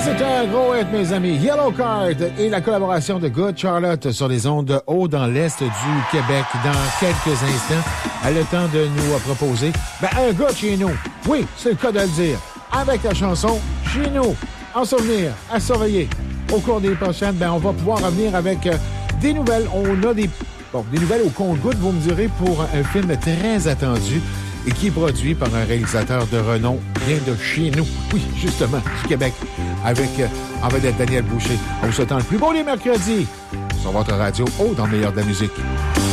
c'est un gros hit, mes amis. Yellow Card et la collaboration de Good Charlotte sur les ondes haut dans l'Est du Québec. Dans quelques instants, elle a le temps de nous proposer un gars chez nous. Oui, c'est le cas de le dire. Avec la chanson Chez nous. En souvenir, à surveiller. Au cours des prochaines, on va pouvoir revenir avec des nouvelles. On a des nouvelles au compte-gouttes, vous me direz, pour un film très attendu et qui est produit par un réalisateur de renom bien de chez nous. Oui, justement, du Québec, avec en vedette Daniel Boucher. En vous souhaitant le plus beau des mercredis sur votre radio haut dans le meilleur de la musique.